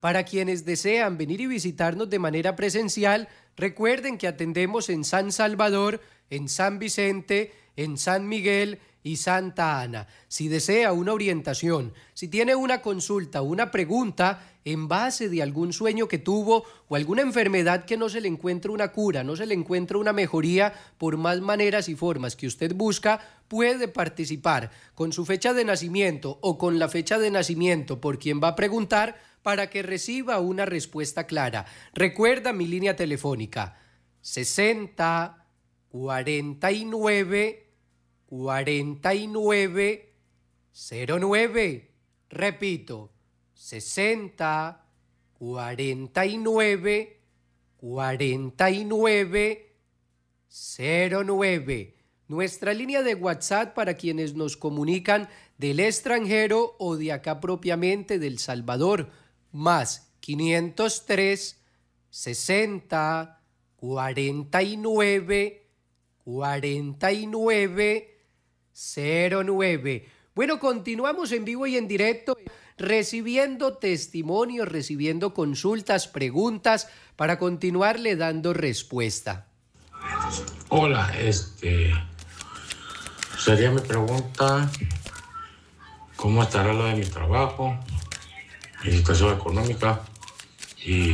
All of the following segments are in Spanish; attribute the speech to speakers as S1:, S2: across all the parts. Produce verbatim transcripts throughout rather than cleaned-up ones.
S1: Para quienes desean venir y visitarnos de manera presencial, recuerden que atendemos en San Salvador, en San Vicente, en San Miguel y Santa Ana. Si desea una orientación, si tiene una consulta, una pregunta en base de algún sueño que tuvo o alguna enfermedad que no se le encuentra una cura, no se le encuentra una mejoría por más maneras y formas que usted busca, puede participar con su fecha de nacimiento o con la fecha de nacimiento por quien va a preguntar para que reciba una respuesta clara. Recuerda mi línea telefónica sesenta, cuarenta y nueve, cuarenta y nueve, cero nueve. Repito, sesenta, cuarenta y nueve, cuarenta y nueve, cero nueve. Nuestra línea de WhatsApp para quienes nos comunican del extranjero o de acá propiamente del Salvador, más quinientos tres, sesenta, cuarenta y nueve, cuarenta y nueve, cero nueve. Bueno, continuamos en vivo y en directo, recibiendo testimonios, recibiendo consultas, preguntas, para continuarle dando respuesta.
S2: Hola, este... sería mi pregunta, ¿cómo estará lo de mi trabajo, mi situación económica y,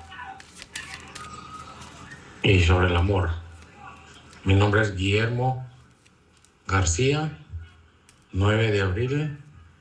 S2: y sobre el amor? Mi nombre es Guillermo García, nueve de abril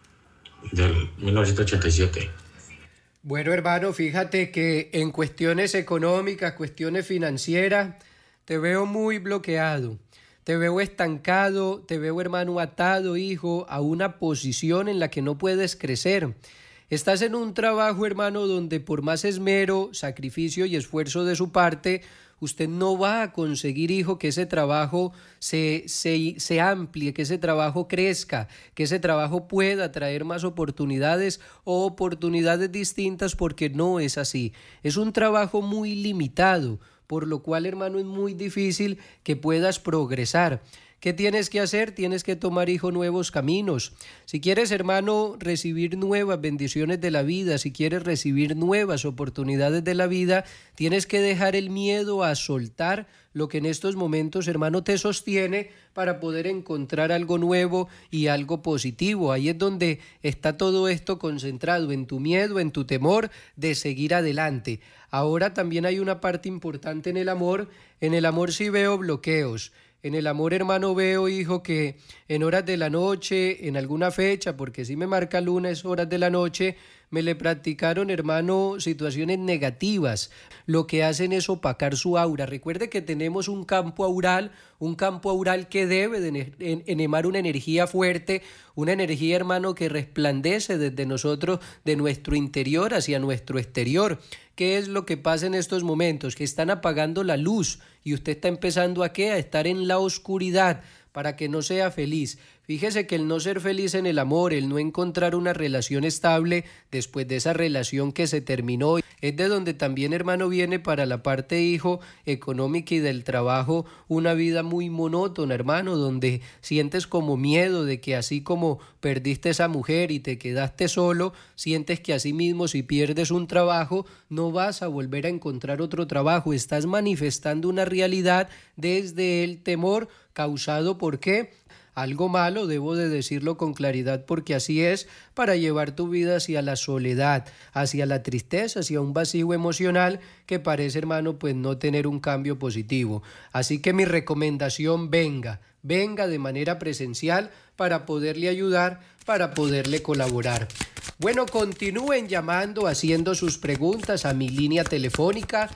S2: del mil novecientos ochenta y siete.
S1: Bueno, hermano, fíjate que en cuestiones económicas, cuestiones financieras, te veo muy bloqueado. Te veo estancado, te veo, hermano, atado, hijo, a una posición en la que no puedes crecer. Estás en un trabajo, hermano, donde por más esmero, sacrificio y esfuerzo de su parte, usted no va a conseguir, hijo, que ese trabajo se, se, se amplíe, que ese trabajo crezca, que ese trabajo pueda traer más oportunidades o oportunidades distintas, porque no es así. Es un trabajo muy limitado, por lo cual, hermano, es muy difícil que puedas progresar. ¿Qué tienes que hacer? Tienes que tomar, hijo, nuevos caminos. Si quieres, hermano, recibir nuevas bendiciones de la vida, si quieres recibir nuevas oportunidades de la vida, tienes que dejar el miedo a soltar lo que en estos momentos, hermano, te sostiene para poder encontrar algo nuevo y algo positivo. Ahí es donde está todo esto concentrado, en tu miedo, en tu temor de seguir adelante. Ahora también hay una parte importante en el amor. En el amor sí veo bloqueos. En el amor, hermano, veo, hijo, que en horas de la noche, en alguna fecha, porque si me marca lunes, horas de la noche, me le practicaron, hermano, situaciones negativas. Lo que hacen es opacar su aura. Recuerde que tenemos un campo aural, un campo aural que debe de enemar una energía fuerte, una energía, hermano, que resplandece desde nosotros, de nuestro interior hacia nuestro exterior. ¿Qué es lo que pasa en estos momentos? Que están apagando la luz y usted está empezando a ¿qué? A estar en la oscuridad para que no sea feliz. Fíjese que el no ser feliz en el amor, el no encontrar una relación estable después de esa relación que se terminó, es de donde también, hermano, viene para la parte, hijo, económica y del trabajo, una vida muy monótona, hermano, donde sientes como miedo de que así como perdiste esa mujer y te quedaste solo, sientes que así mismo si pierdes un trabajo no vas a volver a encontrar otro trabajo. Estás manifestando una realidad desde el temor causado por ¿qué? Algo malo, debo de decirlo con claridad porque así es, para llevar tu vida hacia la soledad, hacia la tristeza, hacia un vacío emocional que parece, hermano, pues no tener un cambio positivo. Así que mi recomendación, venga, venga de manera presencial para poderle ayudar, para poderle colaborar. Bueno, continúen llamando, haciendo sus preguntas a mi línea telefónica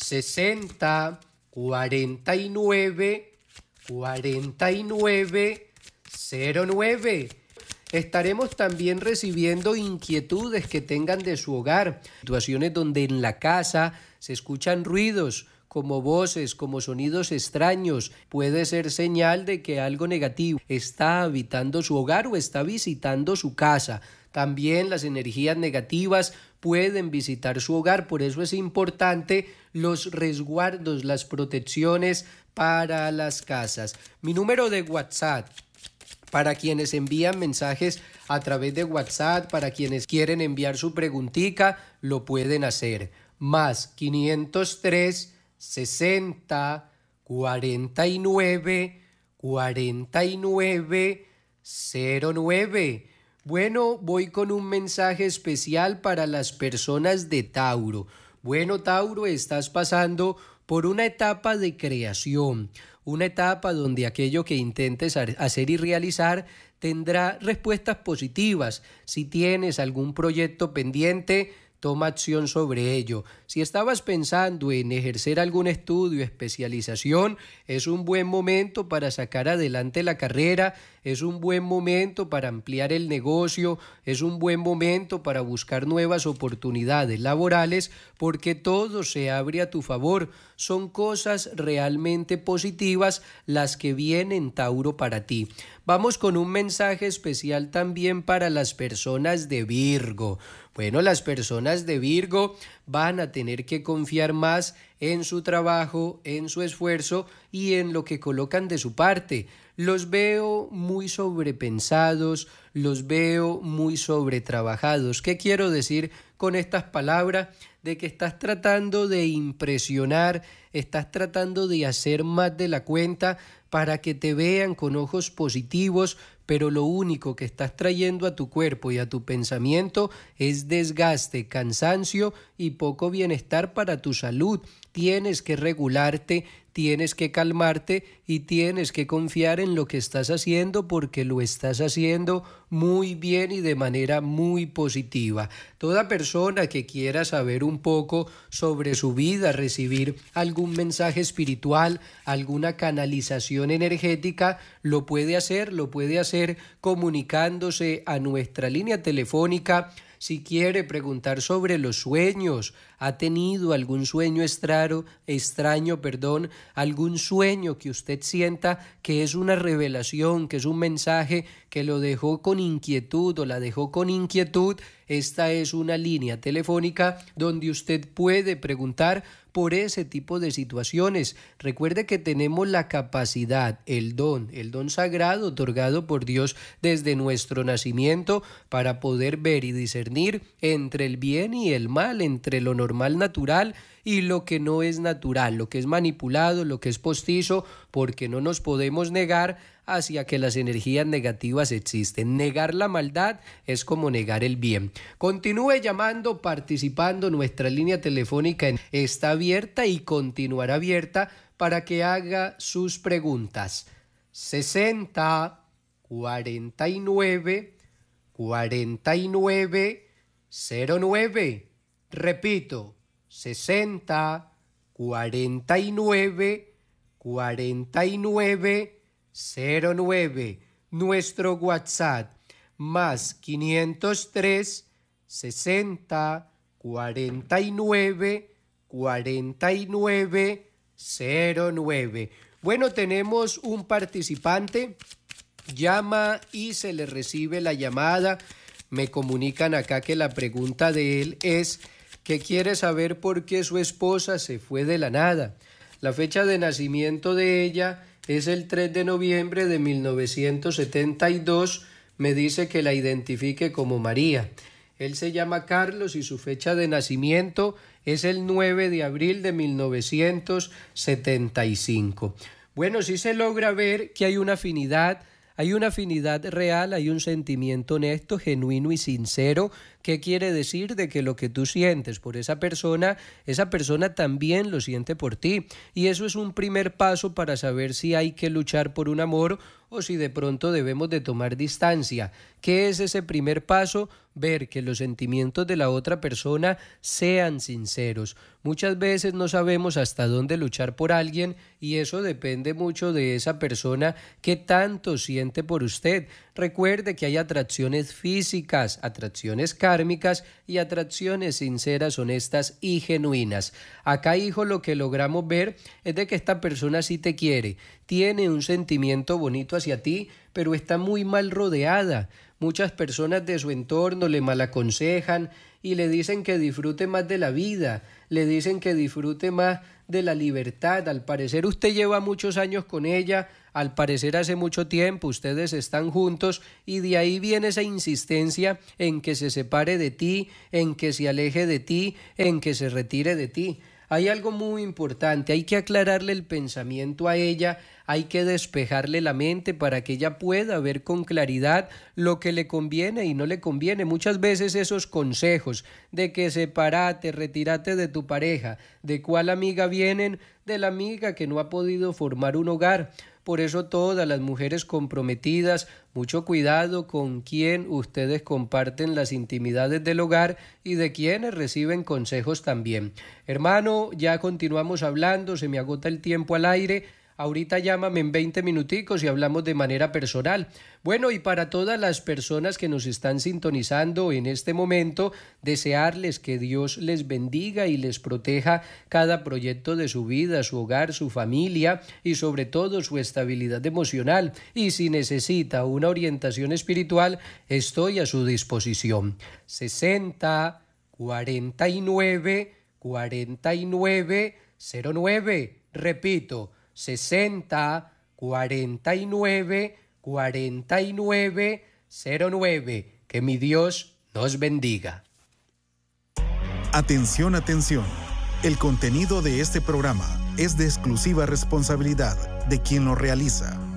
S1: sesenta, cuarenta y nueve, cuarenta y nueve, cero nueve. Estaremos también recibiendo inquietudes que tengan de su hogar, situaciones donde en la casa se escuchan ruidos, como voces, como sonidos extraños. Puede ser señal de que algo negativo está habitando su hogar o está visitando su casa. También las energías negativas pueden visitar su hogar, por eso es importante los resguardos, las protecciones para las casas. Mi número de WhatsApp para quienes envían mensajes a través de WhatsApp. Para quienes quieren enviar su preguntica, lo pueden hacer. Más quinientos tres, sesenta, cuarenta y nueve, cuarenta y nueve, cero nueve. Bueno, voy con un mensaje especial para las personas de Tauro. Bueno, Tauro, estás pasando por una etapa de creación, una etapa donde aquello que intentes hacer y realizar tendrá respuestas positivas. Si tienes algún proyecto pendiente, toma acción sobre ello. Si estabas pensando en ejercer algún estudio, especialización, es un buen momento para sacar adelante la carrera, es un buen momento para ampliar el negocio, es un buen momento para buscar nuevas oportunidades laborales, porque todo se abre a tu favor. Son cosas realmente positivas las que vienen, Tauro, para ti. Vamos con un mensaje especial también para las personas de Virgo. Bueno, las personas de Virgo van a tener que confiar más en su trabajo, en su esfuerzo y en lo que colocan de su parte. Los veo muy sobrepensados, los veo muy sobretrabajados. ¿Qué quiero decir con estas palabras? De que estás tratando de impresionar, estás tratando de hacer más de la cuenta para que te vean con ojos positivos, pero lo único que estás trayendo a tu cuerpo y a tu pensamiento es desgaste, cansancio y poco bienestar para tu salud. Tienes que regularte, tienes que calmarte y tienes que confiar en lo que estás haciendo, porque lo estás haciendo muy bien y de manera muy positiva. Toda persona que quiera saber un poco sobre su vida, recibir algún mensaje espiritual, alguna canalización energética, lo puede hacer, lo puede hacer comunicándose a nuestra línea telefónica. Si quiere preguntar sobre los sueños, ha tenido algún sueño extraño, extraño, perdón, algún sueño que usted sienta que es una revelación, que es un mensaje que lo dejó con inquietud o la dejó con inquietud, esta es una línea telefónica donde usted puede preguntar por ese tipo de situaciones. Recuerde que tenemos la capacidad, el don, el don sagrado otorgado por Dios desde nuestro nacimiento para poder ver y discernir entre el bien y el mal, entre lo normal, natural y lo que no es natural, lo que es manipulado, lo que es postizo, porque no nos podemos negar hacia que las energías negativas existen. Negar la maldad es como negar el bien. Continúe llamando, participando. Nuestra línea telefónica está abierta y continuará abierta para que haga sus preguntas. sesenta, cuarenta y nueve, cuarenta y nueve, cero nueve. Repito, sesenta, cuarenta y nueve, cuarenta y nueve, cero nueve. Nuestro WhatsApp más quinientos tres, sesenta, cuarenta y nueve, cuarenta y nueve, cero nueve. Bueno, tenemos un participante, llama y se le recibe la llamada. Me comunican acá que la pregunta de él es que quiere saber por qué su esposa se fue de la nada. La fecha de nacimiento de ella es el tres de noviembre de mil novecientos setenta y dos. Me dice que la identifique como María. Él se llama Carlos y su fecha de nacimiento es el nueve de abril de mil novecientos setenta y cinco. Bueno, sí se logra ver que hay una afinidad, hay una afinidad real, hay un sentimiento honesto, genuino y sincero. ¿Qué quiere decir? De que lo que tú sientes por esa persona, esa persona también lo siente por ti. Y eso es un primer paso para saber si hay que luchar por un amor o si de pronto debemos de tomar distancia. ¿Qué es ese primer paso? Ver que los sentimientos de la otra persona sean sinceros. Muchas veces no sabemos hasta dónde luchar por alguien y eso depende mucho de esa persona que tanto siente por usted. Recuerde que hay atracciones físicas, atracciones kármicas y atracciones sinceras, honestas y genuinas. Acá, hijo, lo que logramos ver es de que esta persona sí te quiere, tiene un sentimiento bonito hacia ti, pero está muy mal rodeada. Muchas personas de su entorno le malaconsejan y le dicen que disfrute más de la vida, le dicen que disfrute más de la libertad. Al parecer usted lleva muchos años con ella, Al parecer hace mucho tiempo ustedes están juntos y de ahí viene esa insistencia en que se separe de ti, en que se aleje de ti, en que se retire de ti. Hay algo muy importante, hay que aclararle el pensamiento a ella, hay que despejarle la mente para que ella pueda ver con claridad lo que le conviene y no le conviene. Muchas veces esos consejos de que sepárate, retírate de tu pareja, ¿de cuál amiga vienen? De la amiga que no ha podido formar un hogar. Por eso todas las mujeres comprometidas, mucho cuidado con quién ustedes comparten las intimidades del hogar y de quienes reciben consejos también. Hermano, ya continuamos hablando, se me agota el tiempo al aire. Ahorita llámame en veinte minuticos y hablamos de manera personal. Bueno, y para todas las personas que nos están sintonizando en este momento, desearles que Dios les bendiga y les proteja cada proyecto de su vida, su hogar, su familia y sobre todo su estabilidad emocional. Y si necesita una orientación espiritual, estoy a su disposición. sesenta, cuarenta y nueve, cuarenta y nueve, cero nueve. Repito, sesenta, cuarenta y nueve, cuarenta y nueve, cero nueve. Que mi Dios nos bendiga.
S3: Atención, atención. El contenido de este programa es de exclusiva responsabilidad de quien lo realiza.